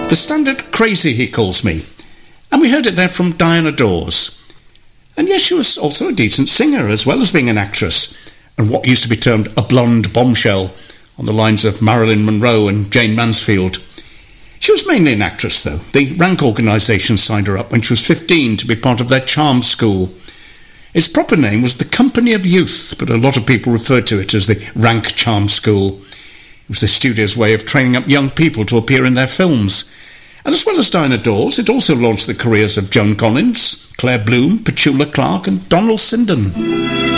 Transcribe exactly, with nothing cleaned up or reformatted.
The standard Crazy, he calls me. And we heard it there from Diana Dawes. And yes, she was also a decent singer, as well as being an actress, and what used to be termed a blonde bombshell, on the lines of Marilyn Monroe and Jane Mansfield. She was mainly an actress, though. The Rank organisation signed her up when she was fifteen to be part of their charm school. Its proper name was the Company of Youth, but a lot of people referred to it as the Rank Charm School. It was the studio's way of training up young people to appear in their films. And as well as Diana Dawes, it also launched the careers of Joan Collins, Claire Bloom, Petula Clark and Donald Sinden.